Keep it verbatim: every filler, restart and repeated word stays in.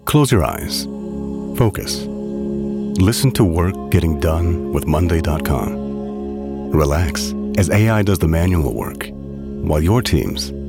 Close your eyes. Focus. Listen to work getting done with Monday dot com. Relax as A I does the manual work, while your teams